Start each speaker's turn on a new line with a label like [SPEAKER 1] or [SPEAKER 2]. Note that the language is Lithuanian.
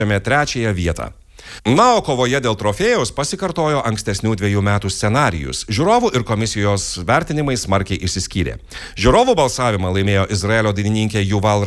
[SPEAKER 1] trečiąją vietą. Na, o kovoje dėl trofėjaus pasikartojo ankstesnių 2 metų scenarijus. Žiūrovų ir komisijos vertinimai smarkiai išsiskyrė. Žiūrovų balsavimą laimėjo Izraelio dainininkė Yuval